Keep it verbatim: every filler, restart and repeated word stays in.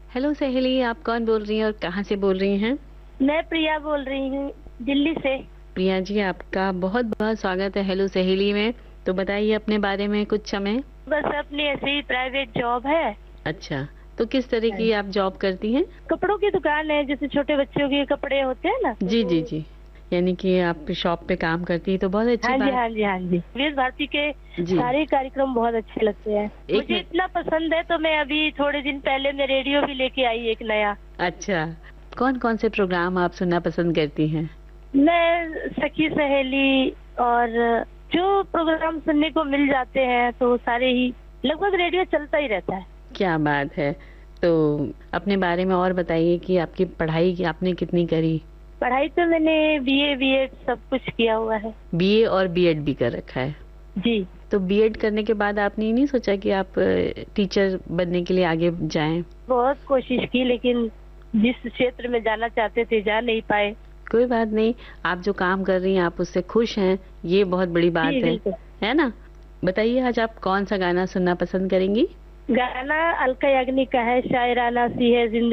Hello सहेली, आप कौन बोल रही हैं और कहाँ से बोल रही हैं? मैं प्रिया बोल रही हूँ दिल्ली से। प्रिया जी, आपका बहुत बहुत स्वागत है हेलो सहेली में। तो बताइए अपने बारे में कुछ हमें। बस अपनी ऐसे ही प्राइवेट जॉब है। अच्छा, तो किस तरह हाँ। की आप जॉब करती हैं? कपड़ों की दुकान है, जैसे छोटे बच्चों के कपड़े होते हैं ना। जी जी जी। यानी कि आप शॉप पे काम करती है तो बहुत अच्छी हाँ जी बात। हाँ जी हाँ जी, विविध भारती के जी। सारे कार्यक्रम बहुत अच्छे लगते हैं। एक मुझे मिनट। इतना पसंद है तो मैं अभी थोड़े दिन पहले मैं रेडियो भी लेके आई एक नया। अच्छा, कौन कौन से प्रोग्राम आप सुनना पसंद करती हैं? मैं सखी सहेली और जो प्रोग्राम सुनने को मिल जाते हैं तो सारे ही, लगभग रेडियो चलता ही रहता है। क्या बात है। तो अपने बारे में और बताइए कि आपकी पढ़ाई की आपने कितनी करी? पढ़ाई तो मैंने बीए बीएड सब कुछ किया हुआ है। बीए और बीएड भी कर रखा है। जी। तो बीएड करने के बाद आपने ये नहीं सोचा कि आप टीचर बनने के लिए आगे जाएं? बहुत कोशिश की लेकिन जिस क्षेत्र में जाना चाहते थे जा नहीं पाए। कोई बात नहीं, आप जो काम कर रही हैं आप उससे खुश हैं, ये बहुत बड़ी जी बात है बिल्कुल। है ना? बताइए आज आप कौन सा गाना सुनना पसंद करेंगी? गाना अलका याग्निक का है, शायराना सी है जिंदगी।